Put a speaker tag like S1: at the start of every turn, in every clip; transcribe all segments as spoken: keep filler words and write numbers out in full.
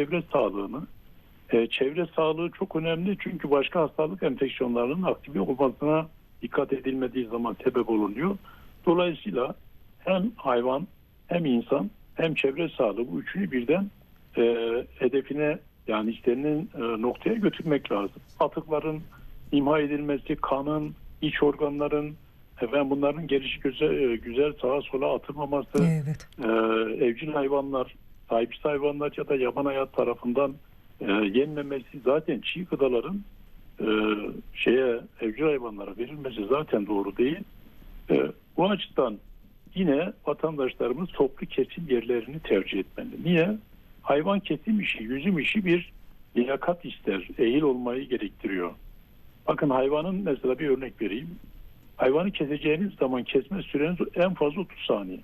S1: çevre sağlığını. E, çevre sağlığı çok önemli çünkü başka hastalık enfeksiyonlarının aktive olmasına dikkat edilmediği zaman sebep olunuyor. Dolayısıyla hem hayvan hem insan hem çevre sağlığı bu üçünü birden e, hedefine yani istenilen e, noktaya götürmek lazım. Atıkların imha edilmesi, kanın, iç organların efendim bunların gelişi güzel, güzel sağa sola atılmaması,
S2: evet.
S1: e, evcil hayvanlar, sahipsiz hayvanlar ya da yaban hayat tarafından e, yenmemesi zaten çiğ gıdaların e, şeye evcil hayvanlara verilmesi zaten doğru değil. E, bu açıdan yine vatandaşlarımız toplu kesim yerlerini tercih etmeli. Niye? Hayvan kesim işi, yüzüm işi bir liyakat ister, ehil olmayı gerektiriyor. Bakın hayvanın mesela bir örnek vereyim. Hayvanı keseceğiniz zaman kesme süreniz en fazla otuz saniye.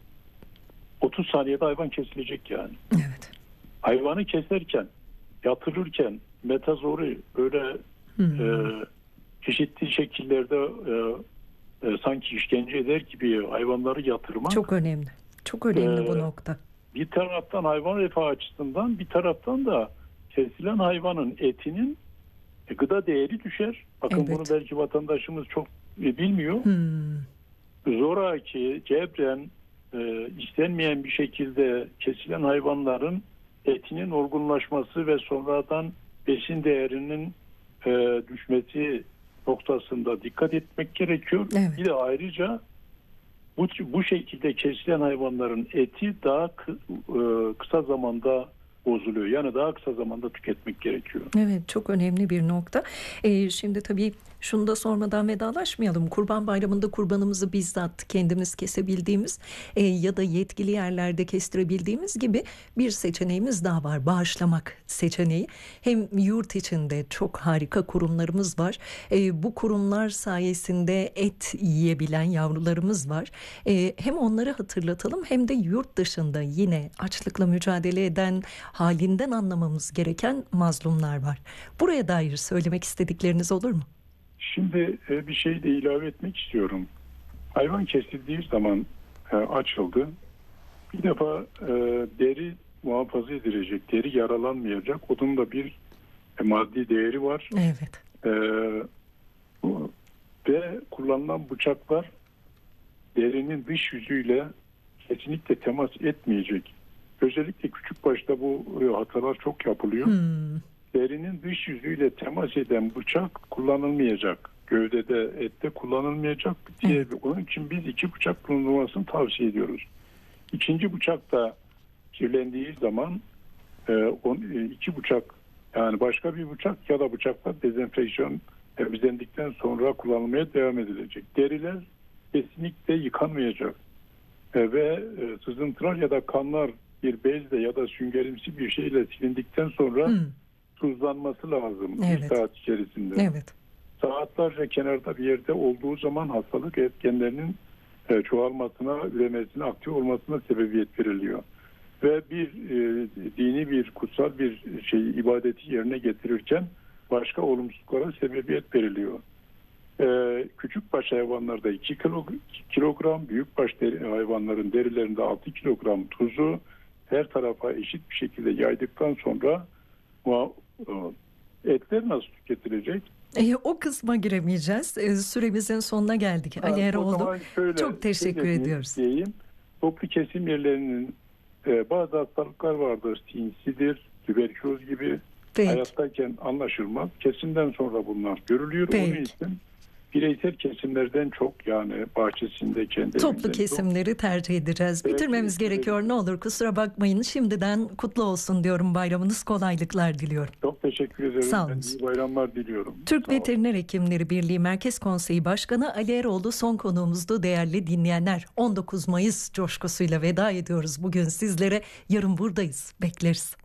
S1: otuz saniyede hayvan kesilecek yani.
S2: Evet.
S1: Hayvanı keserken, yatırırken metazori böyle hmm. e, çeşitli şekillerde e, e, sanki işkence eder gibi hayvanları yatırmak.
S2: Çok önemli. Çok önemli e, bu nokta.
S1: Bir taraftan hayvan refahı açısından bir taraftan da kesilen hayvanın etinin e, gıda değeri düşer. Bakın evet. Bunu belki vatandaşımız çok e, bilmiyor.
S2: Hmm.
S1: Zoraki, cebren e, istenmeyen bir şekilde kesilen hayvanların etinin olgunlaşması ve sonradan besin değerinin e, düşmesi noktasında dikkat etmek gerekiyor.
S2: Evet.
S1: Bir de ayrıca bu, bu şekilde kesilen hayvanların eti daha kı, e, kısa zamanda bozuluyor. Yani daha kısa zamanda tüketmek gerekiyor.
S2: Evet, çok önemli bir nokta. Ee, şimdi tabii şunu da sormadan vedalaşmayalım. Kurban Bayramı'nda kurbanımızı bizzat kendimiz kesebildiğimiz e, ya da yetkili yerlerde kestirebildiğimiz gibi bir seçeneğimiz daha var. Bağışlamak seçeneği. Hem yurt içinde çok harika kurumlarımız var. E, bu kurumlar sayesinde et yiyebilen yavrularımız var. E, hem onları hatırlatalım hem de yurt dışında yine açlıkla mücadele eden, halinden anlamamız gereken mazlumlar var. Buraya dair söylemek istedikleriniz olur mu?
S1: Şimdi bir şey de ilave etmek istiyorum. Hayvan kesildiği zaman e, açıldı. Bir defa e, deri muhafaza edilecek, deri yaralanmayacak. Onun da bir e, maddi değeri var.
S2: Evet.
S1: E, bu, ve kullanılan bıçaklar derinin dış yüzüyle kesinlikle temas etmeyecek. Özellikle küçük başta bu hatalar çok yapılıyor.
S2: Hmm.
S1: Derinin dış yüzüyle temas eden bıçak kullanılmayacak. Gövdede, ette kullanılmayacak. Evet. Onun için biz iki bıçak bulundurmasını tavsiye ediyoruz. İkinci bıçak da kirlendiği zaman iki bıçak yani başka bir bıçak ya da bıçakla dezenfeksiyon temizlendikten sonra kullanılmaya devam edilecek. Deriler kesinlikle yıkanmayacak. Ve sızıntılar ya da kanlar bir bezle ya da süngerimsi bir şeyle silindikten sonra hmm. tuzlanması lazım
S2: evet.
S1: bir saat içerisinde.
S2: Evet.
S1: Saatlerce kenarda bir yerde olduğu zaman hastalık etkenlerinin e, çoğalmasına, üremesine, aktif olmasına sebebiyet veriliyor. Ve bir e, dini bir kutsal bir şey ibadeti yerine getirirken başka olumsuzluklara sebebiyet veriliyor. E, küçük baş hayvanlarda iki kilogram, büyük baş deri, hayvanların derilerinde altı kilogram tuzu her tarafa eşit bir şekilde yaydıktan sonra bu etler nasıl tüketilecek?
S2: E, o kısma giremeyeceğiz. E, süremizin sonuna geldik. Ha, Ali Eroğlu.
S1: Şöyle,
S2: çok teşekkür
S1: şöyle
S2: ediyoruz.
S1: Diyeyim. Toplu kesim yerlerinin e, bazı hastalıklar vardır. Sinsidir, tüberküloz gibi. Peki. Hayattayken anlaşılmaz. Kesimden sonra bunlar görülüyor.
S2: Peki.
S1: Onun için bireysel kesimlerden çok yani bahçesinde kendi
S2: toplu kesimleri çok tercih edeceğiz. Evet, bitirmemiz evet, gerekiyor. Evet. Ne olur kusura bakmayın. Şimdiden kutlu olsun diyorum. Bayramınız kolaylıklar diliyorum.
S1: Çok teşekkür ederim.
S2: Sağ olun.
S1: İyi bayramlar diliyorum.
S2: Türk
S1: Sağ
S2: Veteriner Hekimleri Birliği Merkez Konseyi Başkanı Ali Eroğlu son konuğumuzdu değerli dinleyenler. on dokuz Mayıs coşkusuyla veda ediyoruz bugün sizlere. Yarın buradayız. Bekleriz.